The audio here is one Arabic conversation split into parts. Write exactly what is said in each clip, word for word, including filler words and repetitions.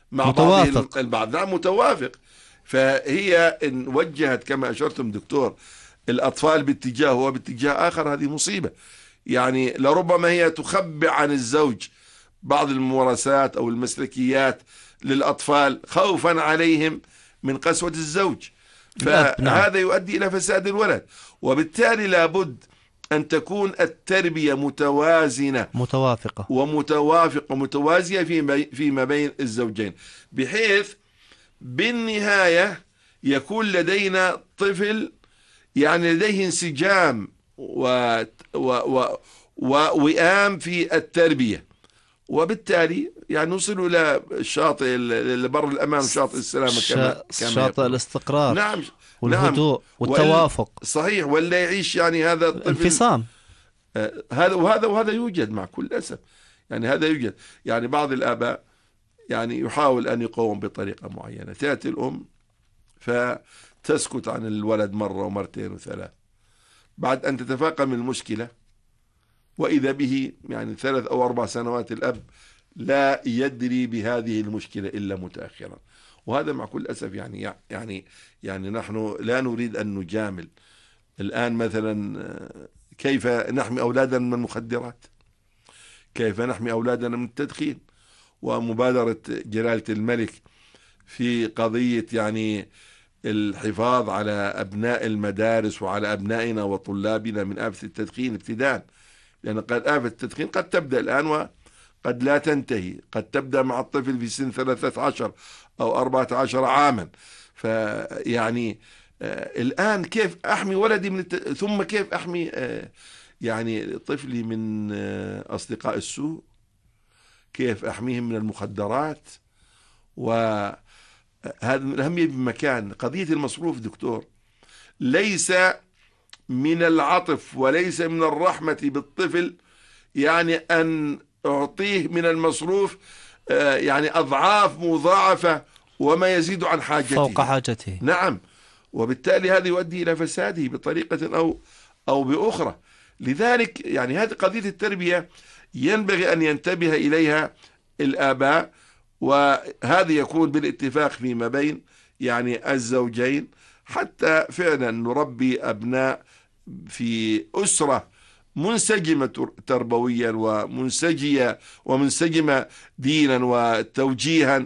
مع بعض متوافق. البعض، نعم متوافق. فهي إن وجهت كما أشرتم دكتور الأطفال باتجاه وباتجاه آخر، هذه مصيبة. يعني لربما هي تخبئ عن الزوج بعض الممارسات أو المسلكيات للأطفال خوفا عليهم من قسوة الزوج، الأب، نعم. فهذا يؤدي إلى فساد الولد. وبالتالي لابد أن تكون التربية متوازنة متوافقة. ومتوافقة ومتوازية فيما فيما بين الزوجين، بحيث بالنهاية يكون لدينا طفل يعني لديه انسجام و... و... و... ووئام في التربية، وبالتالي يعني نوصل إلى الشاطئ لبر الأمان وشاطئ السلامة كما ش- كما شاطئ يقولون. الاستقرار نعم. نعم. والهدوء وال... والتوافق. صحيح. ولا يعيش يعني هذا الطفل الانفصام. آه، هذا وهذا وهذا يوجد مع كل أسف. يعني هذا يوجد. يعني بعض الآباء يعني يحاول أن يقوم بطريقة معينة، تأتي الأم فتسكت عن الولد مرة ومرتين وثلاث، بعد أن تتفاقم المشكلة وإذا به يعني ثلاث أو أربع سنوات الأب لا يدري بهذه المشكلة إلا متأخرا. وهذا مع كل أسف يعني يعني يعني نحن لا نريد أن نجامل. الآن مثلا آه، كيف نحمي أولادنا من المخدرات، كيف نحمي أولادنا من التدخين. ومبادرة جلالة الملك في قضية يعني الحفاظ على أبناء المدارس وعلى أبنائنا وطلابنا من آفة التدخين ابتداء، لأن قد آفة التدخين قد تبدأ الآن وقد لا تنتهي، قد تبدأ مع الطفل في سن ثلاثة عشر أو أربعة عشر عاما. فيعني آه الآن كيف أحمي ولدي من الت... ثم كيف أحمي آه يعني طفلي من آه أصدقاء السوء، كيف أحميهم من المخدرات. وهذا من الأهمية بمكان. قضية المصروف دكتور ليس من العطف وليس من الرحمة بالطفل يعني أن أعطيه من المصروف آه، يعني أضعاف مضاعفة وما يزيد عن فوق حاجته. حاجته. نعم. وبالتالي هذا يؤدي إلى فساده بطريقة أو أو بأخرى. لذلك يعني هذه قضية التربية ينبغي أن ينتبه إليها الآباء، وهذا يكون بالاتفاق فيما بين يعني الزوجين، حتى فعلا نربي أبناء في أسرة منسجمة تربويا ومنسجية ومنسجمة دينا وتوجيها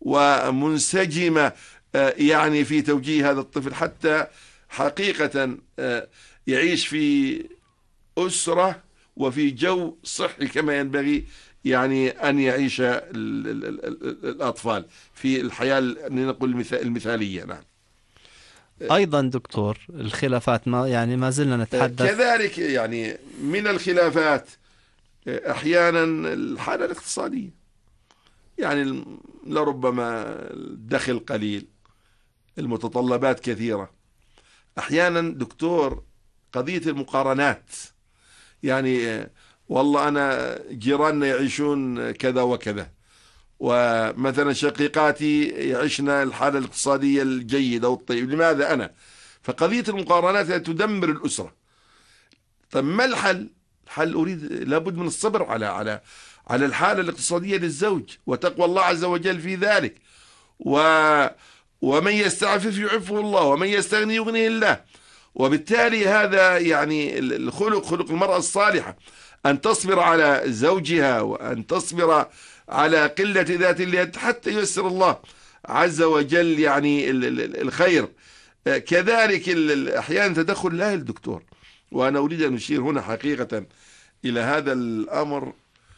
ومنسجمة آه، يعني في توجيه هذا الطفل، حتى حقيقة آه، يعيش في أسرة وفي جو صحي كما ينبغي يعني أن يعيش ال- ال- ال- الأطفال في الحياة نقول المثا- المثالية. نعم. أيضا دكتور، الخلافات ما يعني ما زلنا نتحدث. كذلك يعني من الخلافات أحيانا الحالة الاقتصادية، يعني لربما الدخل قليل، المتطلبات كثيرة. أحيانا دكتور قضية المقارنات، يعني والله أنا جيراننا يعيشون كذا وكذا، ومثلا شقيقاتي يعيشن الحالة الاقتصادية الجيدة والطيب، لماذا أنا؟ فقضية المقارنات تدمر الأسرة. طيب ما الحل؟ الحل أريد لابد من الصبر على على على الحالة الاقتصادية للزوج وتقوى الله عز وجل في ذلك. و ومن يستعفف يعفه الله ومن يستغني يغنيه الله. وبالتالي هذا يعني الخلق خلق المرأة الصالحة، أن تصبر على زوجها وأن تصبر على قلة ذات اليد حتى ييسر الله عز وجل يعني الخير. كذلك أحيانا تدخل لا الدكتور، وأنا أريد أن أشير هنا حقيقة إلى هذا الأمر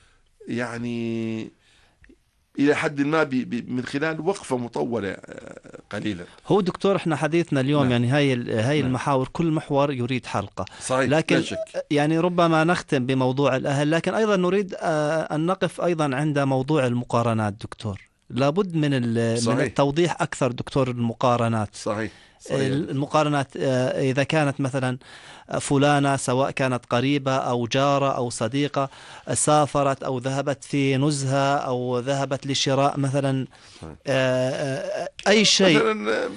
يعني إلى حد ما من خلال وقفة مطولة قليلا. هو دكتور احنا حديثنا اليوم نعم. يعني هاي ال- هاي نعم. المحاور، كل محور يريد حلقة. صحيح. لكن لا شك. يعني ربما نختم بموضوع الأهل، لكن أيضا نريد آه، أن نقف أيضا عند موضوع المقارنات دكتور. لابد من ال- من صحيح. التوضيح أكثر دكتور. المقارنات صحيح. صحيح. المقارنات آه، إذا كانت مثلا فلانة، سواء كانت قريبة أو جارة أو صديقة، سافرت أو ذهبت في نزهة أو ذهبت لشراء مثلا صحيح. آه، آه، أي شيء. مثلا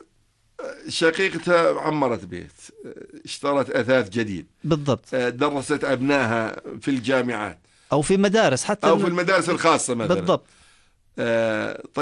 شقيقتها عمرت بيت، اشترت أثاث جديد، بالضبط. درست أبنائها في الجامعات أو في مدارس حتى أو في المدارس الخاصة مثلا. بالضبط. آه